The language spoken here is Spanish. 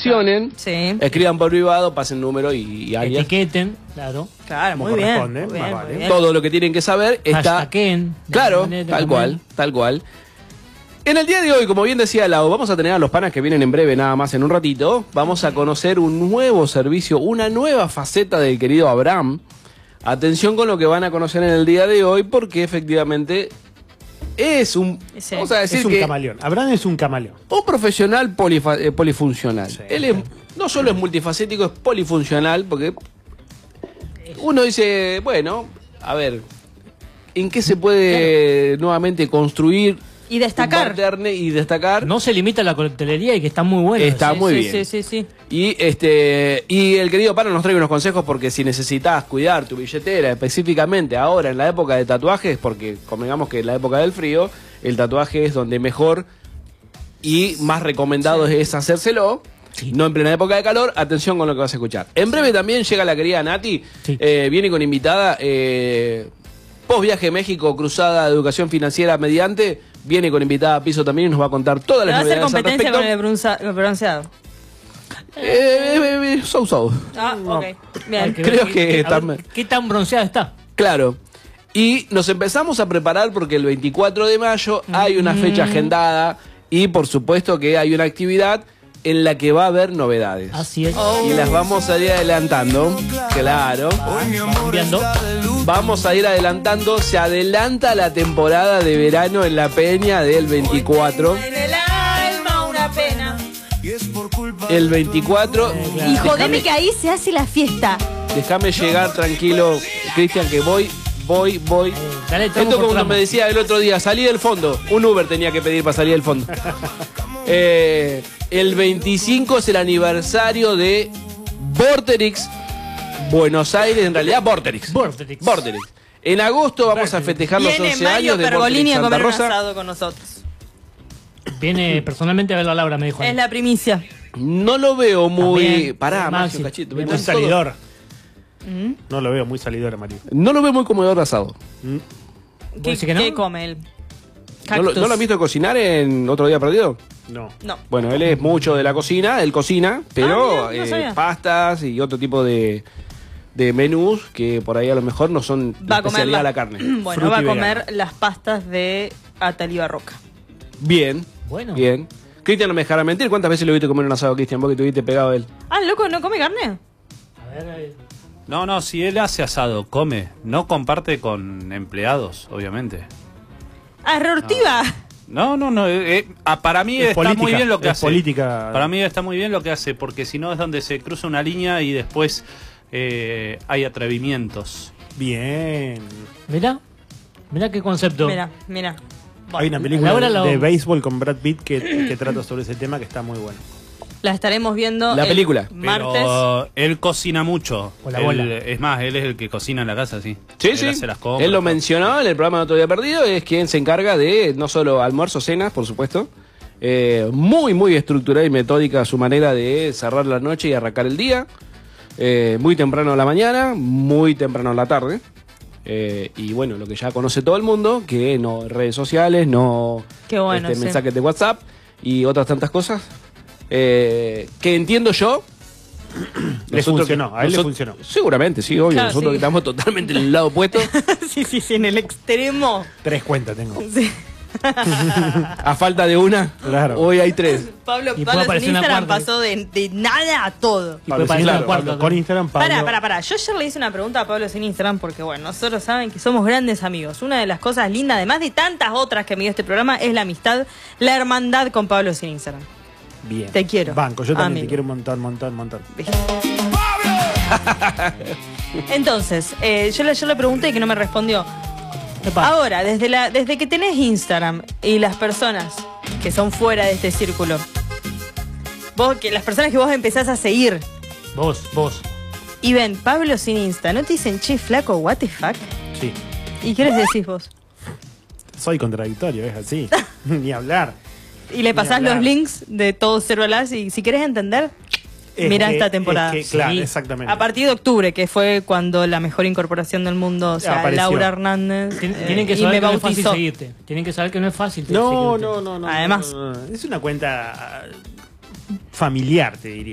reaccionen, Sí. escriban por privado, pasen número y alias. Etiqueten, claro. Claro, Como muy bien. corresponde, Muy bien, más vale. muy bien. Todo lo que tienen que saber está... Hashtaguen. Claro, tal cual, tal cual. En el día de hoy, como bien decía Lau, vamos a tener a los panas que vienen en breve, nada más en un ratito. Vamos a conocer un nuevo servicio, una nueva faceta del querido Abraham. Atención con lo que van a conocer en el día de hoy, porque efectivamente es un... Sí. Vamos a decir Es un que camaleón. Abraham es un camaleón. un profesional polifuncional. Sí. Él no solo es multifacético, es polifuncional, porque uno dice, bueno, a ver, ¿en qué se puede nuevamente construir Y destacar. un bar y destacar? No se limita a la coctelería y que está muy bueno. Está Sí. muy Sí, bien. sí, sí, sí. Y el querido Pana nos trae unos consejos, porque si necesitas cuidar tu billetera, específicamente ahora en la época de tatuajes, porque convengamos que en la época del frío, el tatuaje es donde mejor y más recomendado es hacérselo. Sí. No en plena época de calor, atención con lo que vas a escuchar. En breve también llega la querida Nati, Sí. viene con invitada, post viaje a México, cruzada de educación financiera mediante, viene con invitada a piso también y nos va a contar todas ¿Le va las a hacer novedades al competencia respecto. con el bronceado? So. Ah, ok. Bien. Creo que a ver, también. ¿qué tan bronceada está? Claro. Y nos empezamos a preparar porque el 24 de mayo hay una fecha agendada y por supuesto que hay una actividad en la que va a haber novedades. Así es. Y las vamos a ir adelantando. Claro. Cambiando. Vamos a ir adelantando. Se adelanta la temporada de verano en la Peña del 24. En el alma una pena. El 24. Y jodeme que ahí se hace la fiesta. Déjame llegar tranquilo, Cristian, que voy. Dale, tramo Esto por como tramo. me decía el otro día, salí del fondo. Un Uber tenía que pedir para salir del fondo. El 25 es el aniversario de Vorterix Buenos Aires, en realidad Vorterix. Vorterix. En agosto vamos a festejar los Viene 11 Mario años de Pergolini Vorterix a Santa comer un Rosa. asado con nosotros. Viene personalmente a ver a Laura, me dijo. Es la primicia. No lo veo muy... También, Pará, Maxi. Maxi, un cachito. Bien, Muy Están todos- salidor. No lo veo muy salidor a Mario. No lo veo muy comedor de asado. ¿Qué, dice que no? qué come él? ¿No lo han visto cocinar en Otro Día Perdido? No. No. Bueno, él es mucho de la cocina, él cocina, pero mira, no sabía. pastas y otro tipo de menús que por ahí a lo mejor no son la Va a comer especialidad de la carne. Bueno, Fruta va a y comer vegano. las pastas de Ataliba Roca. Bien, Bueno. bien. Cristian no me dejará mentir. ¿Cuántas veces lo viste comer un asado, Cristian? Vos que estuviste pegado a él. Ah, loco, ¿no come carne? A ver, No, si él hace asado, come, no comparte con empleados, obviamente. Ah, es reortiva. No, para mí Es está política, muy bien lo que es hace. política. Para mí está muy bien lo que hace, porque si no es donde se cruza una línea y después hay atrevimientos. Bien. Mirá qué concepto. Mira. Hay una película Laura lo- de béisbol con Brad Pitt que trata sobre ese tema que está muy bueno. La estaremos viendo La el película. martes. Pero él cocina mucho. O la Él- bola. Es más, él es el que cocina en la casa, sí. Sí, Él sí. hace las compras, Él lo todo. mencionó en el programa de Otro Día Perdido. Es quien se encarga de no solo almuerzos, cenas, por supuesto. Muy estructurada y metódica su manera de cerrar la noche y arrancar el día. Muy temprano a la mañana, muy temprano a la tarde. Y bueno, lo que ya conoce todo el mundo, que no redes sociales, no Qué bueno, sí. mensajes de WhatsApp y otras tantas cosas. Que entiendo yo. Le funcionó, a él le funcionó. Seguramente, sí, obvio. Claro, nosotros sí. que estamos totalmente en el lado opuesto. sí, en el extremo. 3 cuentas tengo. Sí. A falta de una, Claro. hoy hay 3. Pablo Y puede en aparecer una Instagram cuarta. pasó de nada a todo. Y puede parecer una cuarta con también. Instagram, Pablo. Pará. Yo ayer le hice una pregunta a Pablo sin Instagram porque, bueno, nosotros saben que somos grandes amigos. Una de las cosas lindas, además de tantas otras que me dio este programa, es la amistad, la hermandad con Pablo sin Instagram. Bien. Te quiero, Banco, yo también amigo. te quiero un montón. ¿Viste? Entonces, yo le pregunté y que no me respondió. Epa. Ahora, desde que tenés Instagram y las personas que son fuera de este círculo, las personas que vos empezás a seguir Vos. y ven Pablo sin Insta, ¿no te dicen, che, flaco, what the fuck? Sí. ¿Y qué les decís vos? Soy contradictorio, es así. Ni hablar. Y le pasás Ni hablar. los links de todo Cero Las y si querés entender, mirá esta temporada. Claro, Sí. exactamente. A partir de octubre, que fue cuando la mejor incorporación del mundo, o sea, Apareció. Laura Hernández, Tienen que y saber me que no es fácil bautizó. seguirte. Tienen que saber que no es fácil No, seguirte. no. Además. no. Es una cuenta familiar, te diría.